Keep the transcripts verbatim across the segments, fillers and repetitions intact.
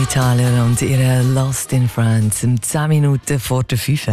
Italien und ihre Lost in France um zehn Minuten vor der fünf.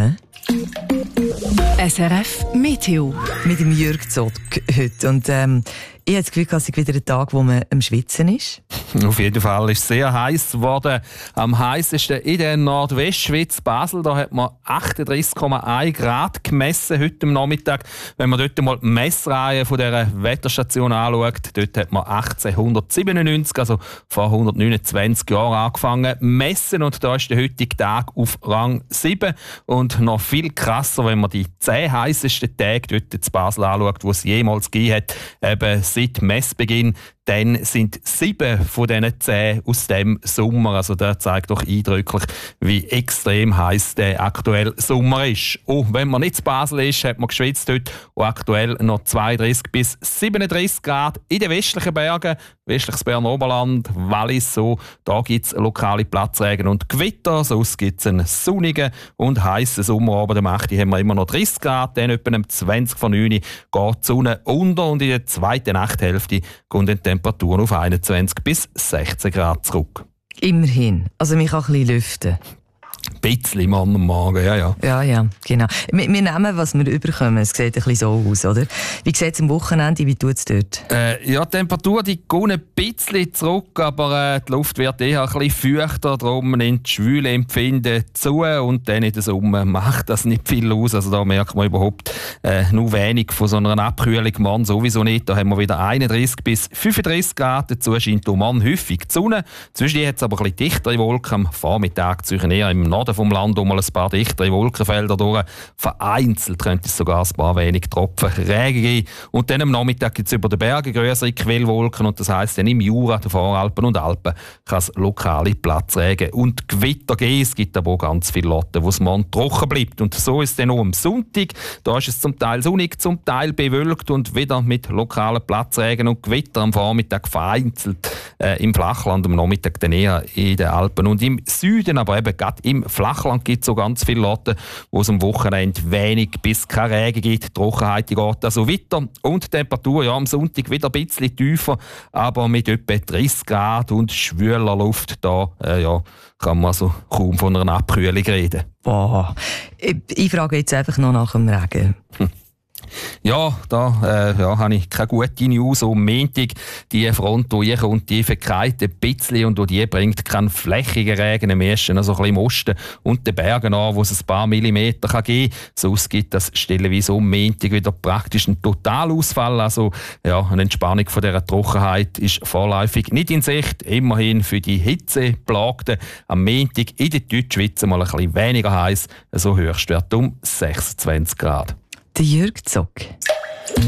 S R F Meteo. Mit dem Jürg Zock heute. Und ähm, ich habe das Gefühl, es ist wieder ein Tag, wo man am Schwitzen ist. Auf jeden Fall ist es sehr heiß geworden. Am heißesten in der Nordwestschweiz, Basel. Da hat man achtunddreißig Komma eins Grad gemessen heute am Nachmittag. Wenn man dort mal die Messreihe von dieser Wetterstation anschaut, dort hat man achtzehnhundertsiebenundneunzig, also vor hundertneunundzwanzig Jahren angefangen zu messen. Und da ist der heutige Tag auf Rang sieben. Und noch viel krasser, wenn man die zehn heißesten Tage dort in Basel anschaut, die es jemals gegeben hat, eben seit Messbeginn. Dann sind sieben von diesen zehn aus dem Sommer. Also das zeigt doch eindrücklich, wie extrem heiß der aktuelle Sommer ist. Und wenn man nicht zu Basel ist, hat man geschwitzt heute und aktuell noch zweiunddreißig bis siebenunddreißig Grad in den westlichen Bergen, westliches Berner Oberland, Wallis, so. Da gibt es lokale Platzregen und Gewitter. Sonst gibt es einen sonnigen und heißen Sommerabend. Am acht haben wir immer noch dreißig Grad, dann etwa um zwanzig vor neun geht die Sonne unter und in der zweiten Nachthälfte gehen die Temperaturen auf einundzwanzig bis sechzehn Grad zurück. Immerhin. Also mich kann ein bisschen lüften. Ein bisschen im anderen Magen, ja, ja. Ja, ja, genau. Wir, wir nehmen, was wir überkommen. Es sieht ein bisschen so aus, oder? Wie sieht es am Wochenende? Wie tut es dort? Äh, ja, die Temperatur die geht ein bisschen zurück, aber äh, die Luft wird eher ein bisschen feuchter. Darum nimmt das schwüle Empfinden zu und dann in der Sommer macht das nicht viel aus. Also da merkt man überhaupt äh, nur wenig von so einer Abkühlung. Morgen sowieso nicht. Da haben wir wieder einunddreißig bis fünfunddreißig Grad. Dazu scheint morgen häufig die Sonne. Zwischendurch hat es aber ein bisschen dichtere Wolken. Am Vormittag ziehen eher im Norden vom Land um ein paar dichtere Wolkenfelder durch. Vereinzelt könnte es sogar ein paar wenig Tropfen Regen geben. Und dann am Nachmittag gibt es über den Bergen größere Quellwolken. Und das heisst, dann im Jura, den Voralpen und Alpen kann es lokale Platzregen und Gewitter geben. Es gibt aber auch ganz viele Orte, wo es morgen trocken bleibt. Und so ist es dann auch am Sonntag. Da ist es zum Teil sonnig, zum Teil bewölkt und wieder mit lokalen Platzregen und Gewitter am Vormittag vereinzelt. Äh, im Flachland, am Nachmittag dann eher in den Alpen. Und im Süden, aber eben gerade im Flachland gibt es so ganz viele Orte, wo es am Wochenende wenig bis kein Regen gibt. Die Trockenheit geht also weiter. Und die Temperatur ja, am Sonntag wieder ein bisschen tiefer, aber mit etwa dreißig Grad und schwüler Luft. Da äh, ja, kann man also kaum von einer Abkühlung reden. Boah. Ich, ich frage jetzt einfach noch nach dem Regen. Hm. Ja, da äh, ja, habe ich keine gute News. Am Montag, die Front, die kommt, die verkeilt ein bisschen und die bringt keinen flächigen Regen mehr, also ein bisschen im Osten und den Bergen an, wo es ein paar Millimeter kann geben kann. Sonst gibt das stellenweise am Montag wieder praktisch einen Totalausfall. Also ja, eine Entspannung von dieser Trockenheit ist vorläufig nicht in Sicht. Immerhin für die Hitzeplagten am Montag in der Deutschschweiz mal ein bisschen weniger heiß, so Höchstwert um sechsundzwanzig Grad. Der Jürg Zock.